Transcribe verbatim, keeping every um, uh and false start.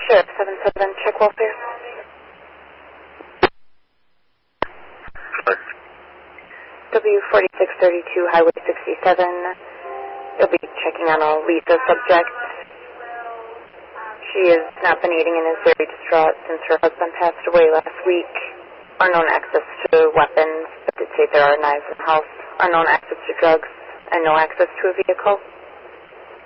Sheriff seven seven, check welfare. W forty-six thirty-two, Highway sixty-seven. You'll be checking on a Lisa subject. She has not been eating and is very distraught since her husband passed away last week. Unknown access to weapons, but did say there are knives in the house. Unknown access to drugs, and no access to a vehicle.